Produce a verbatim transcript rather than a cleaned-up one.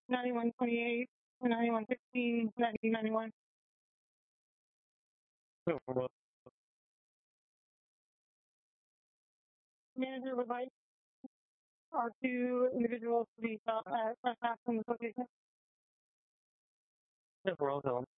ninety-one twenty-eight, ninety-one fifteen, nineteen ninety-one. Manager would like our two individuals to be stopped at trespass in this location. Yes, we're all going.